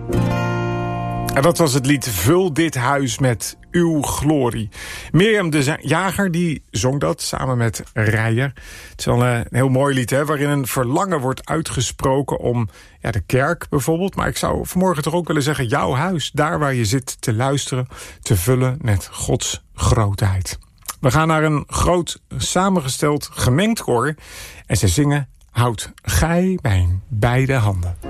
En dat was het lied Vul dit huis met uw glorie. Mirjam de Jager die zong dat samen met Rijer. Het is wel een heel mooi lied, hè, waarin een verlangen wordt uitgesproken om de kerk bijvoorbeeld. Maar ik zou vanmorgen toch ook willen zeggen, jouw huis, daar waar je zit te luisteren, te vullen met Gods grootheid. We gaan naar een groot samengesteld gemengd koor en ze zingen Houd gij mijn beide handen.